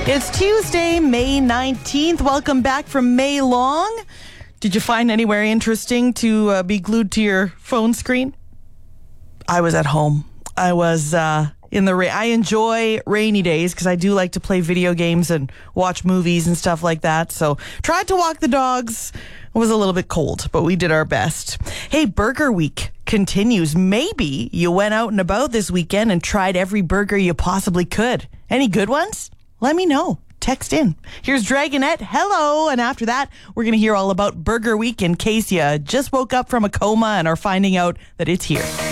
It's Tuesday, May 19th. Welcome back from May Long. Did you find anywhere interesting to be glued to your phone screen? I was at home. I was in the rain. I enjoy rainy days because I do like to play video games and watch movies and stuff like that. So tried to walk the dogs. It was a little bit cold, but we did our best. Hey, Burger Week continues. Maybe you went out and about this weekend and tried every burger you possibly could. Any good ones? Let me know. Text in. Here's Dragonette. Hello. And after that, we're going to hear all about Burger Week in case you just woke up from a coma and are finding out that it's here.